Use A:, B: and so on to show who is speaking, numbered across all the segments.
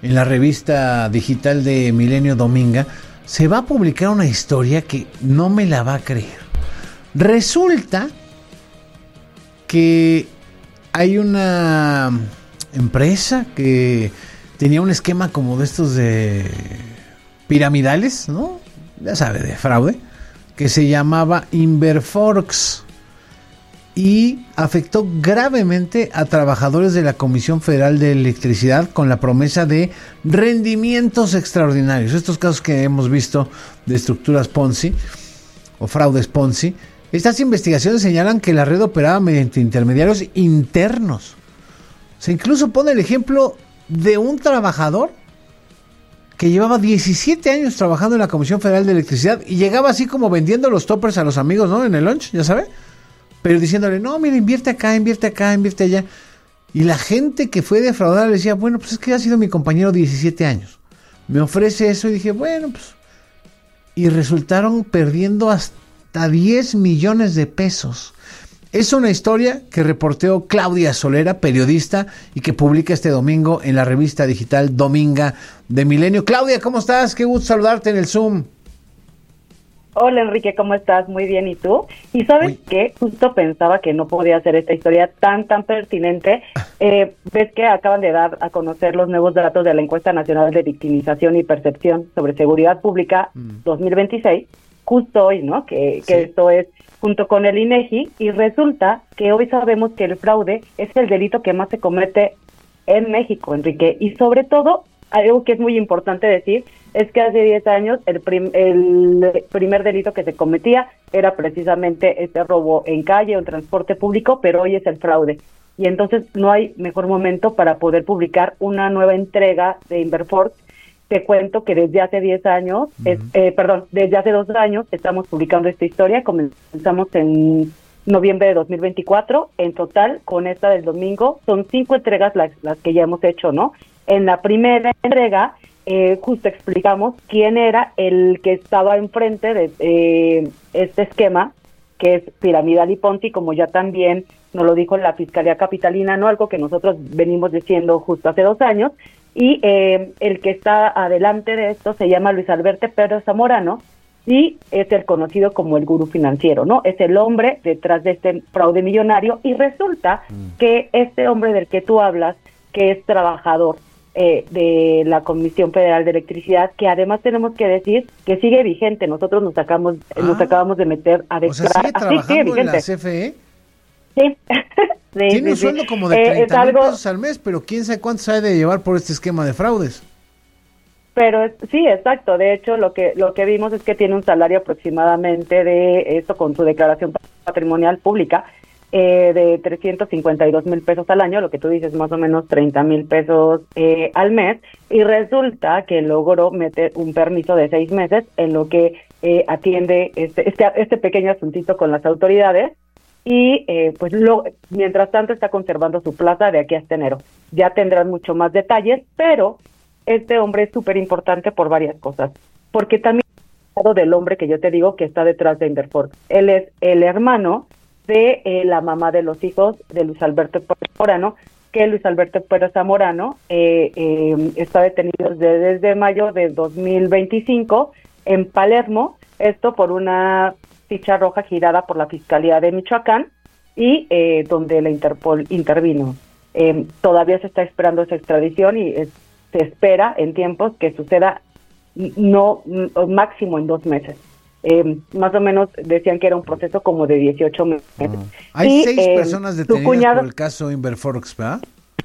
A: en la revista digital de Milenio Dominga, se va a publicar una historia que no me la va a creer. Resulta que hay una empresa que tenía un esquema como de estos de piramidales, ¿no? Ya sabe, de fraude, que se llamaba Inverforx y afectó gravemente a trabajadores de la Comisión Federal de Electricidad con la promesa de rendimientos extraordinarios. Estos casos que hemos visto de estructuras Ponzi o fraudes Ponzi, estas investigaciones señalan que la red operaba mediante intermediarios internos. Se incluso pone el ejemplo de un trabajador que llevaba 17 años trabajando en la Comisión Federal de Electricidad y llegaba así como vendiendo los toppers a los amigos, ¿no? En el lunch, ya sabe. Pero diciéndole, no, mira, invierte acá, invierte acá, invierte allá. Y la gente que fue defraudada le decía, bueno, pues es que ha sido mi compañero 17 años. Me ofrece eso y dije, bueno, pues. Y resultaron perdiendo hasta 10 millones de pesos. Es una historia que reporteó Claudia Solera, periodista, y que publica este domingo en la revista digital Dominga de Milenio. Claudia, ¿cómo estás? Qué gusto saludarte en el Zoom.
B: Hola Enrique, ¿cómo estás? Muy bien, ¿y tú? Y ¿sabes qué? Justo pensaba que no podía hacer esta historia tan pertinente. Ves que acaban de dar a conocer los nuevos datos de la Encuesta Nacional de Victimización y Percepción sobre Seguridad Pública 2026, justo hoy, ¿no? Que esto es junto con el INEGI, y resulta que hoy sabemos que el fraude es el delito que más se comete en México, Enrique, y sobre todo, algo que es muy importante decir, es que hace 10 años el primer delito que se cometía era precisamente este robo en calle o en transporte público, pero hoy es el fraude. Y entonces no hay mejor momento para poder publicar una nueva entrega de Inverforx. Te cuento que desde hace 10 años, desde hace 2 años estamos publicando esta historia. Comenzamos en noviembre de 2024. En total, con esta del domingo, son 5 entregas las que ya hemos hecho, ¿no? En la primera entrega, justo explicamos quién era el que estaba enfrente de este esquema, que es piramidal y Ponzi, como ya también nos lo dijo la Fiscalía Capitalina, ¿no? Algo que nosotros venimos diciendo justo hace 2 años. Y el que está adelante de esto se llama Luis Alberto Pérez Zamorano y es el conocido como el gurú financiero, ¿no? Es el hombre detrás de este fraude millonario, y resulta que este hombre del que tú hablas, que es trabajador de la Comisión Federal de Electricidad, que además tenemos que decir que sigue vigente. Nosotros nos acabamos de meter a declarar.
A: O sea, ¿sigue trabajando en la CFE?
B: Sí.
A: Tiene un sueldo como de 30,000 pesos al mes, pero quién sabe cuánto se ha de llevar por este esquema de fraudes.
B: Pero sí, exacto. De hecho, lo que vimos es que tiene un salario aproximadamente de esto con su declaración patrimonial pública de 352,000 pesos al año, lo que tú dices, más o menos 30,000 pesos al mes, y resulta que logró meter un permiso de 6 meses en lo que atiende este pequeño asuntito con las autoridades. Y mientras tanto está conservando su plaza de aquí hasta enero. Ya tendrán mucho más detalles, pero este hombre es súper importante por varias cosas. Porque también del hombre que yo te digo que está detrás de Inverforx. Él es el hermano de la mamá de los hijos de Luis Alberto Pérez Zamorano, que Luis Alberto Pérez Zamorano está detenido desde mayo de 2025 en Palermo, esto por una ficha roja girada por la Fiscalía de Michoacán y donde la Interpol intervino. Todavía se está esperando esa extradición y se espera en tiempos que suceda máximo en 2 meses. Más o menos decían que era un proceso como de 18 meses.
A: Hay 6 personas detenidas por el caso Inverforx, ¿verdad?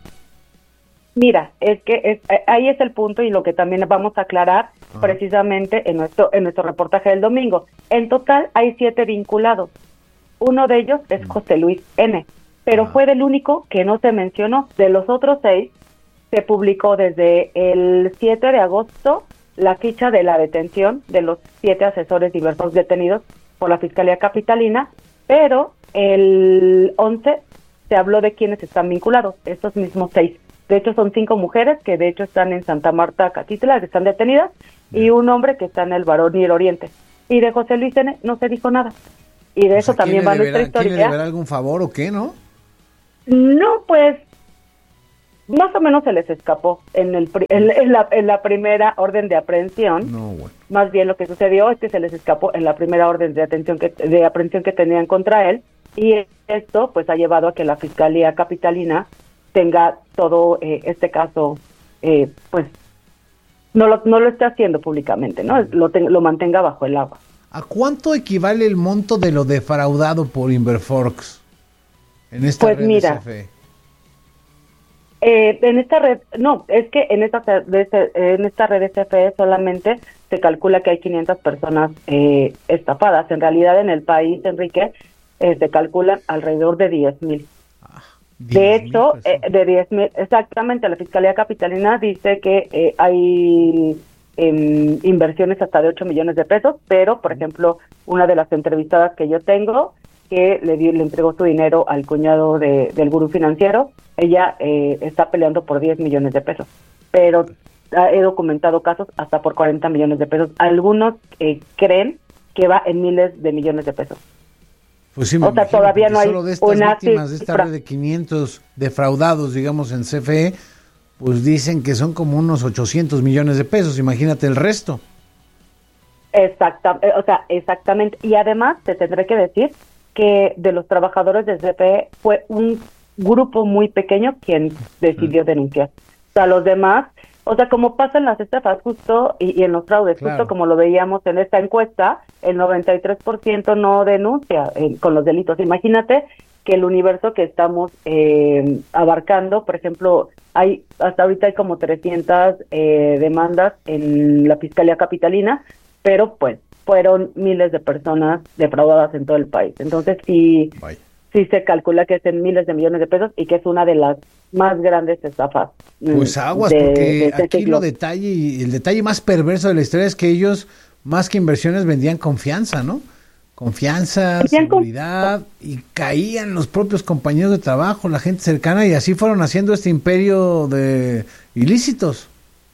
B: Mira, es que ahí es el punto y lo que también vamos a aclarar precisamente en nuestro reportaje del domingo. En total hay 7 vinculados. Uno de ellos es José Luis N., pero fue del único que no se mencionó. De los otros 6 se publicó desde el 7 de agosto la ficha de la detención de los 7 asesores de Inverforx detenidos por la Fiscalía Capitalina, pero el 11 se habló de quienes están vinculados, estos mismos 6. De hecho, son 5 mujeres que de hecho están en Santa Marta, Catitla, que están detenidas, y un hombre que está en el Barón y el Oriente. Y de José Luis N. no se dijo nada. Y de eso también va nuestra historia.
A: ¿Quién le deberá algún favor o qué, no?
B: No, pues, más o menos se les escapó en la primera orden de aprehensión.
A: No, bueno.
B: Más bien lo que sucedió es que se les escapó en la primera orden de aprehensión que tenían contra él, y esto pues ha llevado a que la Fiscalía Capitalina tenga todo este caso, pues no lo esté haciendo públicamente, ¿no? Lo mantenga bajo el agua.
A: ¿A cuánto equivale el monto de lo defraudado por Inverforx en esta
B: pues
A: red
B: mira,
A: de CFE?
B: En esta red, no, es que en esta red de CFE solamente se calcula que hay 500 personas estafadas. En realidad en el país, Enrique, se calculan alrededor de 10,000. De hecho, de 10,000, exactamente, la Fiscalía Capitalina dice que hay inversiones hasta de 8 millones de pesos, pero, por ejemplo, una de las entrevistadas que yo tengo, que le entregó su dinero al cuñado del gurú financiero, ella está peleando por 10 millones de pesos, pero he documentado casos hasta por 40 millones de pesos. Algunos creen que va en miles de millones de pesos.
A: Pues sí, me imagino, todavía no hay solo de estas víctimas de esta red de 500 defraudados, digamos, en CFE, pues dicen que son como unos 800 millones de pesos. Imagínate el resto.
B: Exactamente. Y además te tendré que decir que de los trabajadores de CFE fue un grupo muy pequeño quien decidió denunciar. O sea, los demás, como pasa en las estafas justo y en los fraudes, claro, justo como lo veíamos en esta encuesta, el 93% no denuncia con los delitos. Imagínate que el universo que estamos abarcando, por ejemplo, hasta ahorita hay como 300 demandas en la Fiscalía Capitalina, pero pues fueron miles de personas defraudadas en todo el país. Entonces sí se calcula que es en miles de millones de pesos y que es una de las más grandes estafas.
A: Pues aguas, porque aquí el detalle más perverso de la historia es que ellos, más que inversiones, vendían confianza, ¿no? Confianza, seguridad, y caían los propios compañeros de trabajo, la gente cercana, y así fueron haciendo este imperio de ilícitos.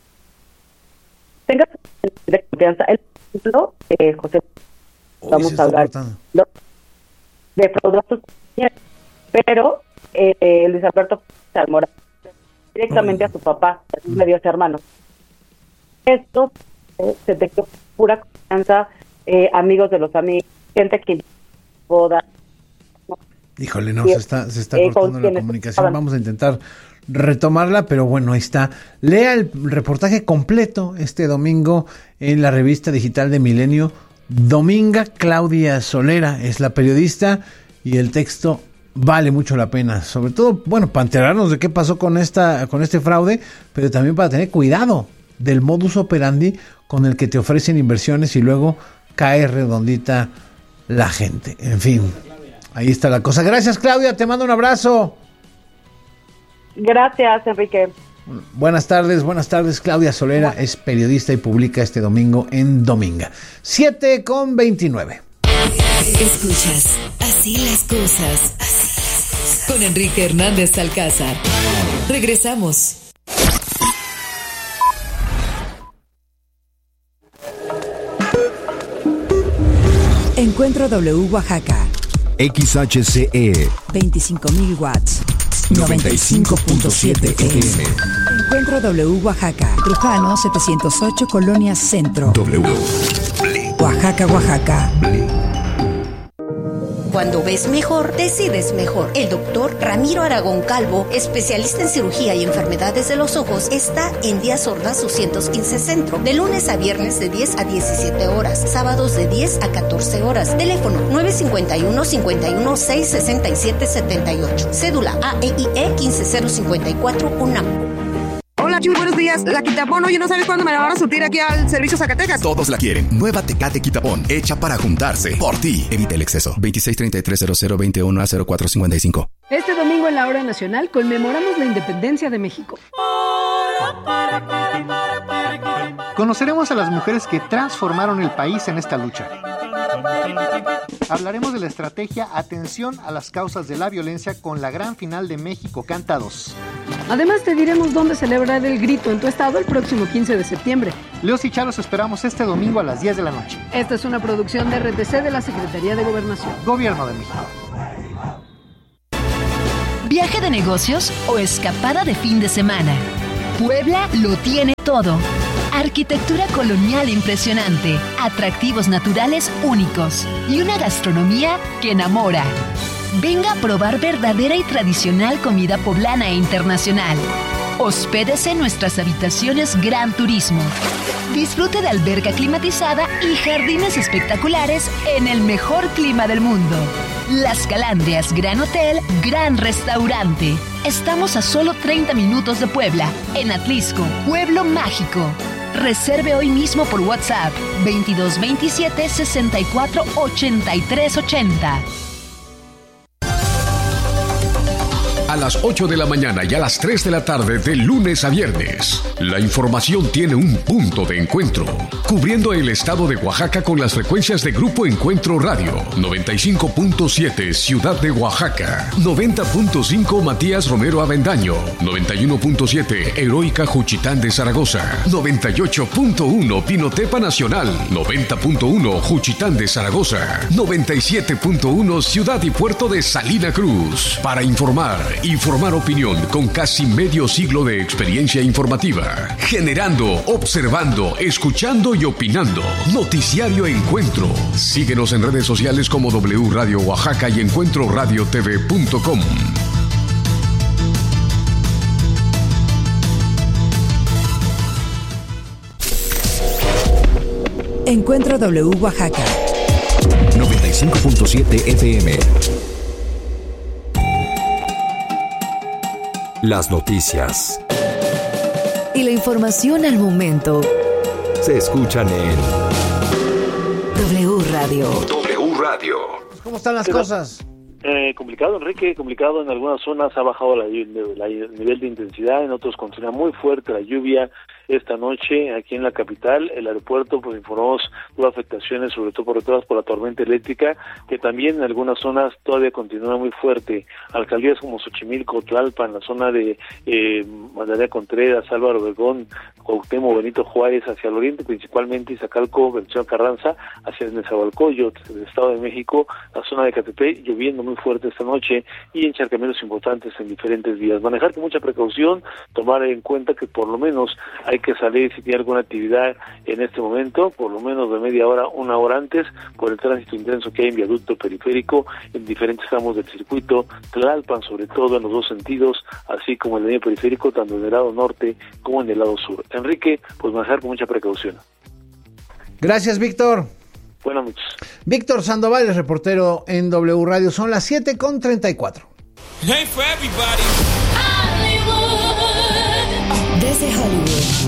B: Tenga de confianza. El ejemplo, José, vamos a hablar de productos, pero Luis Alberto Almora directamente a su papá, a sus medios hermanos. Esto se te quedó pura confianza, amigos de los amigos, gente que boda.
A: Híjole, no, se está cortando la comunicación. Vamos a intentar retomarla, pero bueno, ahí está. Lea el reportaje completo este domingo en la revista digital de Milenio. Dominga Claudia Solera es la periodista y el texto vale mucho la pena, sobre todo, bueno, para enterarnos de qué pasó con este fraude, pero también para tener cuidado del modus operandi con el que te ofrecen inversiones y luego cae redondita la gente. En fin, ahí está la cosa. Gracias, Claudia, te mando un abrazo.
B: Gracias, Enrique.
A: Buenas tardes, Claudia Solera es periodista y publica este domingo en Dominga. 7:29.
C: Escuchas Así las cosas con Enrique Hernández Alcázar. Regresamos. Encuentro W Oaxaca.
D: XHCE
C: 25,000 watts. 95.7 FM. Encuentro W Oaxaca. Trujano 708 Colonia Centro.
D: W.
C: Oaxaca, Oaxaca.
E: Cuando ves mejor, decides mejor. El doctor Ramiro Aragón Calvo, especialista en cirugía y enfermedades de los ojos, está en Díaz Ordaz 215 Centro, de lunes a viernes de 10 a 17 horas, sábados de 10 a 14 horas. Teléfono 951-51-667-78. Cédula AEIE 15054 UNAM.
F: Hola, Chuy, buenos días. La Quitapón, oye, ¿no sabes cuándo me la van a surtir aquí al Servicio Zacatecas?
G: Todos la quieren. Nueva Tecate Quitapón, hecha para juntarse. Por ti. Evita el exceso. 26330021-0455.
H: Este domingo en la Hora Nacional conmemoramos la independencia de México.
I: Conoceremos a las mujeres que transformaron el país en esta lucha. Hablaremos de la estrategia Atención a las causas de la violencia con la gran final de México Canta 2.
H: Además te diremos dónde celebrar el grito en tu estado el próximo 15 de septiembre.
I: Leos y Charos esperamos este domingo a las 10 de la noche.
H: Esta es una producción de RTC de la Secretaría de Gobernación.
I: Gobierno de México.
J: viaje de negocios o escapada de fin de semana. Puebla lo tiene todo. Arquitectura colonial impresionante, atractivos naturales únicos y una gastronomía que enamora. Venga a probar verdadera y tradicional comida poblana e internacional. Hospédese en nuestras habitaciones Gran Turismo. Disfrute de alberca climatizada y jardines espectaculares en el mejor clima del mundo. Las Calandrias Gran Hotel, Gran Restaurante. Estamos a solo 30 minutos de Puebla, en Atlisco, Pueblo Mágico. Reserve hoy mismo por WhatsApp 2227 64 83 80.
K: A las 8 de la mañana y a las 3 de la tarde de lunes a viernes, la información tiene un punto de encuentro, cubriendo el estado de Oaxaca con las frecuencias de Grupo Encuentro Radio, 95.7 Ciudad de Oaxaca, 90.5 Matías Romero Avendaño, 91.7 Heroica Juchitán de Zaragoza, 98.1 Pinotepa Nacional, 90.1 Juchitán de Zaragoza, 97.1 Ciudad y Puerto de Salina Cruz. Para informar y formar opinión con casi medio siglo de experiencia informativa, generando, observando, escuchando y opinando. Noticiario Encuentro. Síguenos en redes sociales como W Radio Oaxaca y encuentroradiotv.com.
C: Encuentro W Oaxaca
D: 95.7 FM. Las noticias
L: y la información al momento
D: se escuchan en
L: W Radio.
D: W Radio.
A: ¿Cómo están las cosas?
M: Complicado, Enrique, complicado. En algunas zonas ha bajado el nivel de intensidad, en otros continúa muy fuerte la lluvia. Esta noche, aquí en la capital, el aeropuerto, pues informamos tuvo afectaciones, sobre todo por la tormenta eléctrica, que también en algunas zonas todavía continúa muy fuerte. Alcaldías como Xochimilco, Tlalpan, la zona de Magdalena Contreras, Álvaro Obregón, Cuauhtémoc, Benito Juárez, hacia el oriente, principalmente Iztacalco, Venustiano Carranza, hacia Nezahualcóyotl, el Estado de México, la zona de Catepec, lloviendo muy fuerte esta noche y encharcamientos importantes en diferentes vías. Manejar con mucha precaución, tomar en cuenta que por lo menos hay que salir si tiene alguna actividad en este momento, por lo menos de media hora, una hora antes, por el tránsito intenso que hay en viaducto periférico, en diferentes tramos del circuito, Tlalpan sobre todo en los dos sentidos, así como en el medio periférico, tanto en el lado norte como en el lado sur. Enrique, pues manejar con mucha precaución.
A: Gracias, Víctor.
M: Buenas noches.
A: Víctor Sandoval es reportero en W Radio. Son las 7:34.
L: Desde Hollywood.